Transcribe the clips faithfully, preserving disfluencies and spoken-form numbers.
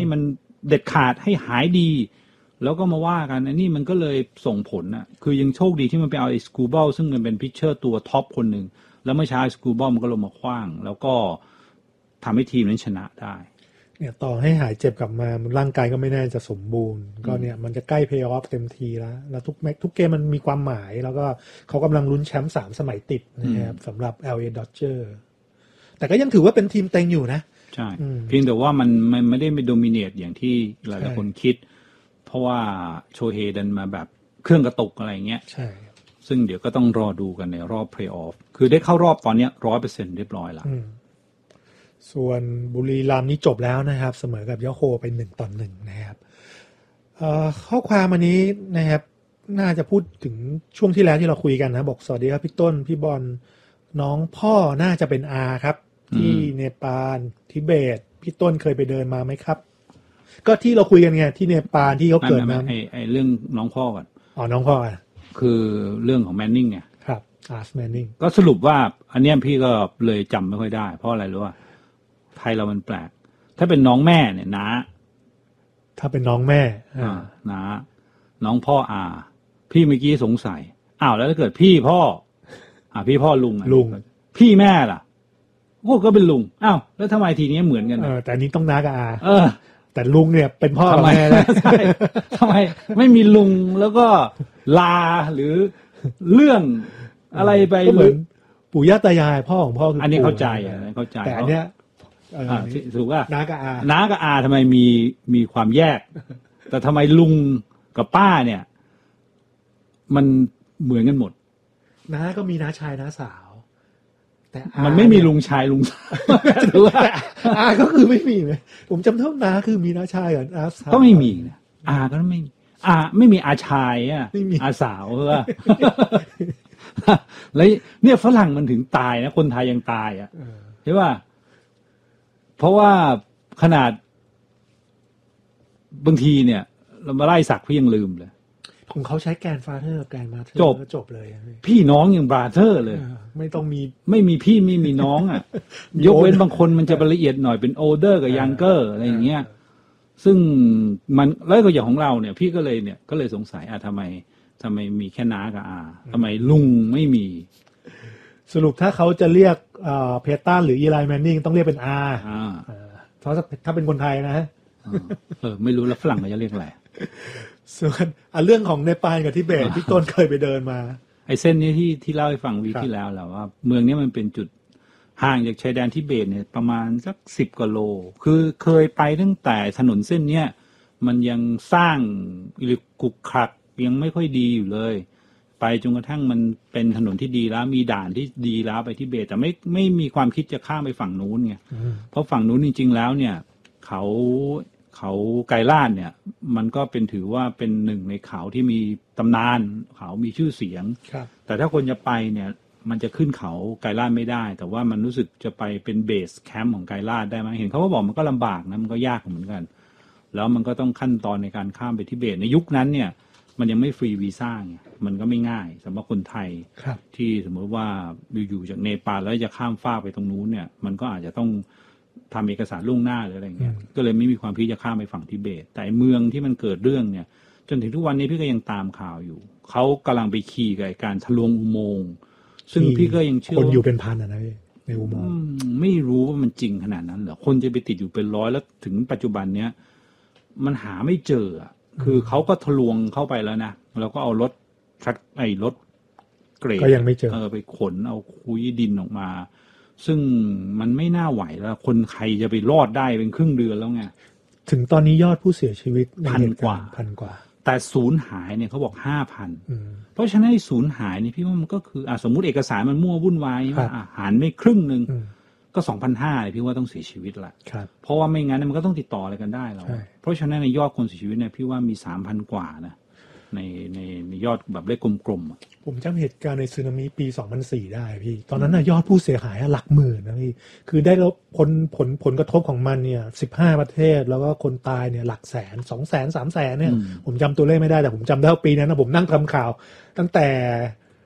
มันเด็ดขาดให้หายดีแล้วก็มาว่ากันอันนี้มันก็เลยส่งผลนะคือยังโชคดีที่มันไปเอาไอ้สกูบอลซึ่งมันเป็นพิชเชอร์ตัวท็อปคนหนึ่งแล้วเมื่อเช้าสกูบอลมันก็ลงมาขว้างแล้วก็ทำให้ทีมนั้นชนะได้เนี่ยต่อให้หายเจ็บกลับมาร่างกายก็ไม่แน่จะสมบูรณ์ก็เนี่ยมันจะใกล้เพลย์ออฟเต็มทีแล้วแล้วทุกแมตช์ทุกเกมมันมีความหมายแล้วก็เขากำลังลุ้นแชมป์สามสมัยติดนะครับสำหรับ แอล เอ Dodgers แต่ก็ยังถือว่าเป็นทีมเต็งอยู่นะใช่เพียงแต่ว่ามันมันไม่ได้ไปโดมิเนตอย่างที่หลายๆคนคิดเพราะว่าโชเฮดันมาแบบเครื่องกระตุกอะไรเงี้ยใช่ซึ่งเดี๋ยวก็ต้องรอดูกันในรอบเพลย์ออฟคือได้เข้ารอบตอนนี้ ร้อยเปอร์เซ็นต์ เรียบร้อยแล้วส่วนบุรีรัมย์นี่จบแล้วนะครับเสมอกับยโฮไปหนึ่งต่อหนึ่งนะครับข้อความอันนี้นะครับน่าจะพูดถึงช่วงที่แล้วที่เราคุยกันนะบอกสวัสดีครับพี่ต้นพี่บอลน้องพ่อน่าจะเป็นอาครับที่เนปาลทิเบตพี่ต้นเคยไปเดินมาไหมครับก็ที่เราคุยกันไงที่เนปาลที่เขาเกิดมาไอ้ไอ้เรื่องน้องพ่อก่อนอ๋อน้องพ่ออ่ะคือเรื่องของแมนนิงไงครับอาร์สแมนนิงก็สรุปว่าอันนี้พี่ก็เลยจำไม่ค่อยได้เพราะอะไรรู้ป่ะไทยเรามันแปลกถ้าเป็นน้องแม่เนี่ยน้าถ้าเป็นน้องแม่อ่าน้าน้องพ่ออาพี่เมื่อกี้สงสัยอ้าวแล้วถ้าเกิดพี่พ่ออ่าพี่พ่อลุงลุงพี่แม่ล่ะพวกก็เป็นลุงอ้าวแล้วทำไมทีนี้เหมือนกันเออแต่นี้ต้องน้ากับอาเออแต่ลุงเนี่ยเป็นพ่อกับแม่นะใช่ทำไมไม่มีลุงแล้วก็ลาหรือเรื่องอะไรไปเหมือนปู่ย่าตายายพ่อของพ่อคืออันนี้เข้าใจอ่ะเข้าใจแต่อันเนี้ยอ่าถูกป่ะน้ากับอาน้ากับอาทำไมมีมีความแยกแต่ทำไมลุงกับป้าเนี่ยมันเหมือนกันหมดน้าก็มีน้าชายน้าสาวแต่มันไม่มีลุงชายลุงสาวถือว่าอาก็คือไม่มีเลยผมจำเท่าน้าคือมีน้าชายกับน้าสาวก็ไม่มีนะอาก็ไม่อาไม่มีอาชายอ่ะอาสาวเหรอแล้วเนี่ยฝรั่งมันถึงตายนะคนไทยยังตายอ่ะใช่ป่ะเพราะว่าขนาดบางทีเนี่ยเรามาไล่สักพี่ยังลืมเลยของเขาใช้แกรนด์ฟาเธอร์แกรนด์มาเธอร์จบจบเลยพี่น้องยังบราเธอร์เลยไม่ต้องมีไม่มีพี่ไม่มีน้องอ่ะยกเว้นบางคนมันจะละเอียดหน่อยเป็นโอเดอร์กับยังเกอร์อะไรอย่างเงี้ยซึ่งมันแล้วก็อย่างของเราเนี่ยพี่ก็เลยเนี่ยก็เลยสงสัยอ่ะทำไมทำไมมีแค่น้ากับอาทำไมลุงไม่มีสรุปถ้าเขาจะเรียกเพตตันหรืออีไลแมนนิงต้องเรียกเป็นอาเพราะถ้าเป็นคนไทยนะเออไม่รู้แล้วฝรั่งเขาจะเรียกอะไรส่วนเรื่องของเนปาลกับทิเบตที่ต้นเคยไปเดินมาไอ้เส้นนี้ที่ที่เล่าให้ฟังวีคที่แล้วแหละว่าเมืองนี้มันเป็นจุดห่างจากชายแดนทิเบตเนี่ยประมาณสักสิบกว่าโลคือเคยไปตั้งแต่ถนนเส้นเนี้ยมันยังสร้างหรือกุกขักยังไม่ค่อยดีอยู่เลยไปจนกระทั่งมันเป็นถนนที่ดีแล้วมีด่านที่ดีแล้วไปทิเบตแต่ไม่ไม่มีความคิดจะข้ามไปฝั่งนู้นไงเพราะฝั่งนู้นจริงๆแล้วเนี่ยเขาเขาไกรลาดเนี่ยมันก็เป็นถือว่าเป็นหนึ่งในเขาที่มีตำนานเขามีชื่อเสียงแต่ถ้าคนจะไปเนี่ยมันจะขึ้นเขาไกรลาดไม่ได้แต่ว่ามันรู้สึกจะไปเป็นเบสแคมป์ของไกรลาดได้ไหมเห็นเขาก็บอกมันก็ลำบากนะมันก็ยากเหมือนกันแล้วมันก็ต้องขั้นตอนในการข้ามไปทิเบตในยุคนั้นเนี่ยมันยังไม่ฟรีวีซ่าไงมันก็ไม่ง่ายสำหรับคนไทยที่สมมติว่าอยู่ๆจากเนปาลแล้วจะข้ามฟากไปตรงนู้นเนี่ยมันก็อาจจะต้องทำเอกสารล่วงหน้าหรืออะไรเงี้ยก็เลยไม่มีความคิดจะข้ามไปฝั่งทิเบตแต่เมืองที่มันเกิดเรื่องเนี่ยจนถึงทุกวันนี้พี่ก็ยังตามข่าวอยู่เขากำลังไปขี่กับการทะลวงอุโมงค์ซึ่งพี่ก็ยังเชื่อคนอยู่เป็นพันอ่ะนะพี่ในอุโมงค์ไม่รู้ว่ามันจริงขนาดนั้นเหรอคนจะไปติดอยู่เป็นร้อยแล้วถึงปัจจุบันเนี้ยมันหาไม่เจอคือเขาก็ทะลวงเข้าไปแล้วนะแล้วก็เอารถทรัคไอ้รถเกรดก็ยังไม่เจอเออไปขนเอาคุยดินออกมาซึ่งมันไม่น่าไหวแล้วคนใครจะไปรอดได้เป็นครึ่งเดือนแล้วไงถึงตอนนี้ยอดผู้เสียชีวิตพันกว่าพันกว่าแต่ศูนย์หายเนี่ยเขาบอกห้าพันเพราะฉะนั้นศูนย์หายนี่พี่ว่ามันก็คืออ่ะสมมุติเอกสารมันมั่ววุ่นวายอ่ะหารไม่ครึ่งนึงก็ สองพันห้าร้อย พี่ว่าต้องเสียชีวิตละเพราะว่าไม่งั้นมันก็ต้องติดต่ออะไรกันได้แล้วเพราะฉะนั้นในยอดคนเสียชีวิตเนี่ยพี่ว่ามี สามพัน กว่านะในในในยอดแบบเลขกลมๆผมจำเหตุการณ์ในสึนามิปีสองพันสี่ได้พี่ตอนนั้นน่ะยอดผู้เสียหายหลักหมื่นนะพี่คือได้รับผลผลผลกระทบของมันเนี่ยสิบห้าประเทศแล้วก็คนตายเนี่ยหลักแสน สองแสน สามแสนเนี่ยผมจำตัวเลขไม่ได้แต่ผมจำได้ว่าปีนั้นนะผมนั่งทำข่าวตั้งแต่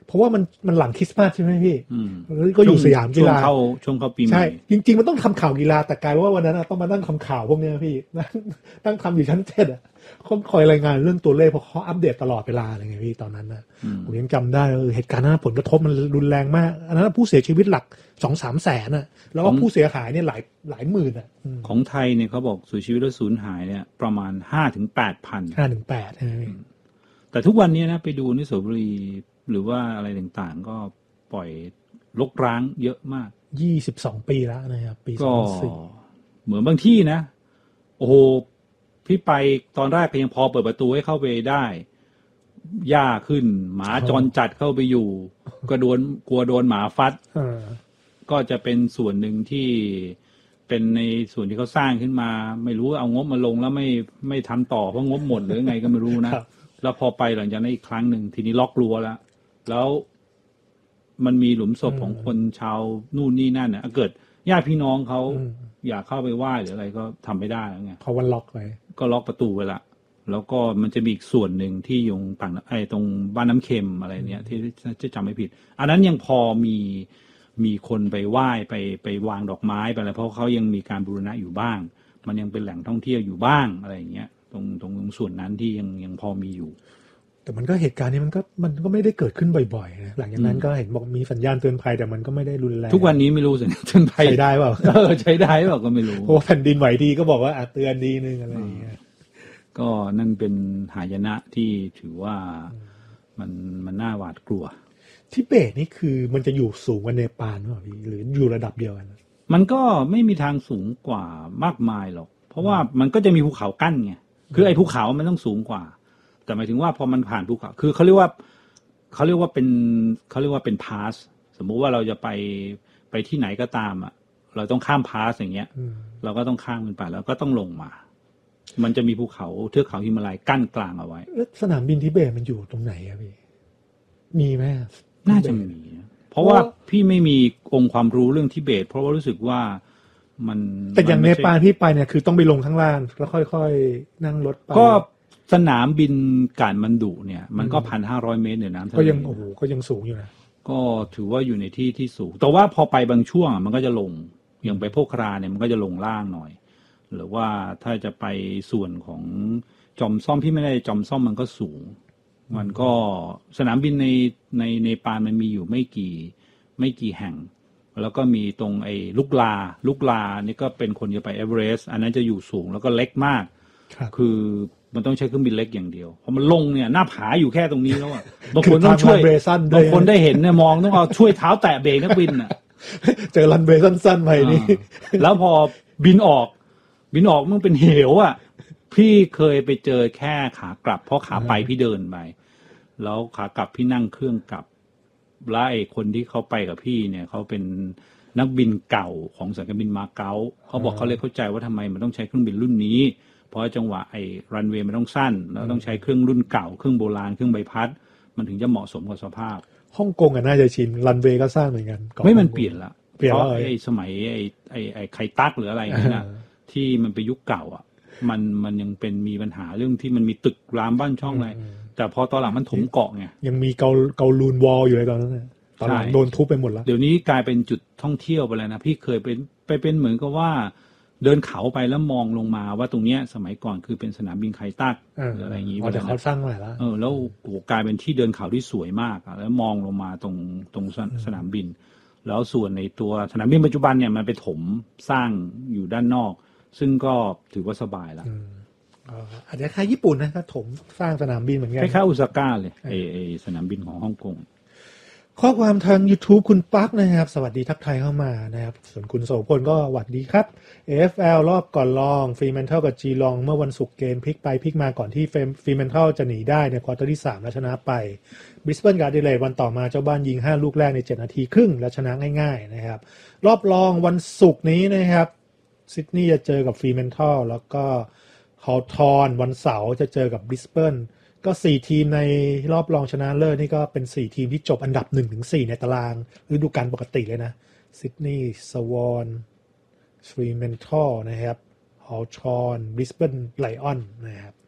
เพราะว่ามันมันหลังคริสต์มาสใช่ไหมพี่อืมก็อยู่สยามกีฬาช่วงเข้าช่วงเข้าปีใหม่ใช่จริงๆมันต้องทำข่าวกีฬาแต่กลายว่าวันนั้นอะต้องมานั่งทำข่าวพวกเนี้ยพี่นั่งนั่งทำอยู่ชั้นเจ็ดอ่ะเขาคอยรายงานเรื่องตัวเลขเพราะเขาอัปเดตตลอดเวลาอะไรเงี้ยพี่ตอนนั้นนะผมยังจำได้เออเหตุการณ์นั้นผลกระทบมันรุนแรงมากอันนั้นผู้เสียชีวิตหลักสองสามแสนอ่ะแล้วก็ผู้เสียหายเนี่ยหลายหลายหมื่นอ่ะของไทยเนี่ยเขาบอกเสียชีวิตและสูญหายเนี่ยประมาณห้าถึงแปดพันห้าถึงแปดใช่ไหมพี่แต่ทุกวันนี้นะไปดูอนุสาวรีย์หรือว่าอะไรต่างๆก็ปล่อยรกร้างเยอะมากยี่สิบสองปีแล้วนะครับปีสก็องพันสี่เหมือนบางที่นะโอ้โหพี่ไปตอนแรกก็ยังพอเปิดประตูให้เข้าไปได้หญ้าขึ้นหมาจรจัดเข้าไปอยู่ ก็โดนกลัวโดนหมาฟัดเออก็จะเป็นส่วนหนึ่งที่เป็นในส่วนที่เขาสร้างขึ้นมา ไม่รู้เอางบมาลงแล้วไม่ไม่ทำต่อเพราะงบหมดหรือไงก็ไม่รู้นะ แล้วพอไปหลังจากนั้นอีกครั้งหนึ่งทีนี้ล็อกรั้วแล้ว แล้วมันมีหลุมศพของคนชาวนู่นนี่นั่นน่ะเกิดญาติพี่น้องเขาอยากเข้าไปไหว้หรืออะไรก็ทำไม่ได้แล้วไงเพราะวันล็อกไว้ก็ล็อกประตูไว้ละแล้วก็มันจะมีอีกส่วนหนึ่งที่อยู่ฝั่งไอ้ตรงบ้านน้ำเค็มอะไรเนี่ยที่จะจำไม่ผิด อันนั้นยังพอมีมีคนไปไหว้ไปไปวางดอกไม้ไปอะไรเพราะเขายังมีการบูรณะอยู่บ้าง มันยังเป็นแหล่งท่องเที่ยวอยู่บ้างอะไรอย่างเงี้ยตรงตรงส่วนนั้นที่ยังยังพอมีอยู่แต่มันก็เหตุการณ์นี้มันก็มันก็ไม่ได้เกิดขึ้นบ่อยๆนะหลังจากนั้นก็เห็นบอกมีสัญญาณเตือนภัยแต่มันก็ไม่ได้รุนแรงทุกวันนี้ไม่รู้สัญญาณเตือนภัยใช้ได้เปล่าเออใช้ได้เปล่าก็ไม่รู้เพราะแผ่นดินไหวดีก็บอกว่าอาจเตือนดีนึงอะไรอย่างเงี้ยก็นั่นเป็นหายนะที่ถือว่ามันมันน่าหวาดกลัวทิเบตนี่คือมันจะอยู่สูงกว่าเนปาลหรือเปล่าพี่หรืออยู่ระดับเดียวกันมันก็ไม่มีทางสูงกว่ามากมายหรอกเพราะว่ามันก็จะมีภูเขากั้นไงคือไอ้ภูเขามันต้องสูงกว่าแต่หมายถึงว่าพอมันผ่านภูเขาคือเขาเรียกว่าเขาเรียกว่าเป็นเขาเรียกว่าเป็นพาสสมมุติว่าเราจะไปไปที่ไหนก็ตามอ่ะเราต้องข้ามพาสอย่างเงี้ยเราก็ต้องข้ามมันไปแล้วก็ต้องลงมามันจะมีภูเขาเทือกเขาหิมาลัยกั้นกลางเอาไว้แล้วสนามบินทิเบตมันอยู่ตรงไหนอะพี่มีไหมน่าจะมีเพราะว่าพี่ไม่มีองค์ความรู้เรื่องทิเบตเพราะว่ารู้สึกว่ามันแต่อย่างเนปาลพี่ไปเนี่ยคือต้องไปลงข้างล่างแล้วค่อยๆนั่งรถไปก็สนามบินกาดมันดุเนี่ยมันก็พันห้าร้อยเมตรเหนือน้ำทะเลก็ยังโอ้โหก็ยังสูงอยู่นะก็ถือว่าอยู่ในที่ที่สูงแต่ว่าพอไปบางช่วงมันก็จะลงอย่างไปโพคราเนี่ยมันก็จะลงล่างหน่อยหรือว่าถ้าจะไปส่วนของจอมซ่อมพี่ไม่ได้จอมซ่อมมันก็สูงมันก็สนามบินในในในปานมันมีอยู่ไม่กี่ไม่กี่แห่งแล้วก็มีตรงไอ้ลุกลาลุกลานี่ก็เป็นคนจะไปเอเวอเรสต์อันนั้นจะอยู่สูงแล้วก็เล็กมากคือมันต้องใช้เครื่องบินเล็กอย่างเดียวพอมันลงเนี่ยหน้าผาอยู่แค่ตรงนี้แล้วอ่ะบางคนต้องช่วยบางคนได้เห็นเนี่ยมองต้องเอาช่วยเท้าแตะเบรกนักบินอ่ะเจอรันเวย์สั้นๆไปนี่แล้วพอบินออกบินออกมันเป็นเหวอ่ะพี่เคยไปเจอแค่ขากลับเพราะขาไปพี่เดินไปแล้วขากลับพี่นั่งเครื่องกลับแล้วไอ้คนที่เขาไปกับพี่เนี่ยเขาเป็นนักบินเก่าของสายการบินมาเก๊าเขาบอกเขาเลยเข้าใจว่าทำไมมันต้องใช้เครื่องบินรุ่นนี้เพราะจังหวะไอ้รันเวย์มันต้องสั้นแล้วต้องใช้เครื่องรุ่นเก่าเครื่องโบราณเครื่องใบพัดมันถึงจะเหมาะสมกับสภาพฮ่องกงอ่ะน่าจะชินรันเวย์ก็สร้างเหมือนกันไม่มันเปลี่ยนละเปลี่ยนเพราะไอ้สมัยไอ้ไอ้ไอ้ไข่ตักหรืออะไรนี่นะที่มันไปยุคเก่าอ่ะมันมันยังเป็นมีปัญหาเรื่องที่มันมีตึกรามบ้านช่องอะไรแต่พอตอนหลังมันถมเกาะไงยังมีเกาเกาลูนวอลอยู่เลยตอนนั้นตอนหลังโดนทุบไปหมดแล้วเดี๋ยวนี้กลายเป็นจุดท่องเที่ยวไปแล้วนะพี่เคยเป็นไปเป็นเหมือนกับว่าเดินเขาไปแล้วมองลงมาว่าตรงเนี้ยสมัยก่อนคือเป็นสนามบินไคตักหรืออะไรอย่างนี้แต่เขาสร้างใหม่แล้วเออแล้วโอ้กลายเป็นที่เดินเขาที่สวยมากอ่ะแล้วมองลงมาตรงตรงสนามบินแล้วส่วนในตัวสนามบินปัจจุบันเนี่ยมันไปถมสร้างอยู่ด้านนอกซึ่งก็ถือว่าสบายแล้วอาจจะคล้ายญี่ปุ่นนะก็ถมสร้างสนามบินเหมือนกันคล้ายๆอุซาก้าเลยไอไอสนามบินของฮ่องกงข้อความทาง YouTube คุณปั๊กนะครับสวัสดีทักทายเข้ามานะครับส่วนคุณโสพลก็สวัสดีครับ เอ เอฟ แอล รอบก่อนรองฟรีแมนเทิลกับจีลองเมื่อวันศุกร์เกมพลิกไปพลิกมาก่อนที่ฟรีแมนเทิลจะหนีได้ในควอเตอร์ที่สามและชนะไปบริสเบนกับอดิเลดวันต่อมาเจ้าบ้านยิงห้าลูกแรกในเจ็ดนาทีครึ่งและชนะง่ายๆนะครับรอบรองวันศุกร์นี้นะครับซิดนีย์จะเจอกับฟรีแมนเทิลแล้วก็ฮอลทอนวันเสาร์จะเจอกับบริสเบนก็สี่ทีมในรอบรองชนะเลิศนี่ก็เป็นสี่ทีมที่จบอันดับ หนึ่งถึงสี่ ในตารางฤดูกาลปกติเลยนะซิดนีย์สวอนฟรีแมนทัลนะครับฮอลทอนบริสเบนไลออนนะครับ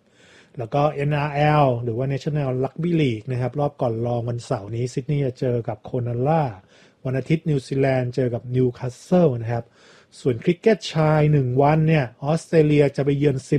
แล้วก็ เอ็น อาร์ แอล หรือว่า National Rugby League นะครับรอบก่อนรองวันเสาร์นี้ซิดนีย์จะเจอกับโคนาล่าวันอาทิตย์นิวซีแลนด์เจอกับนิวคาสเซิลนะครับส่วนคริกเก็ตชายหนึ่งวันเนี่ยออสเตรเลียจะไปเยือนซิ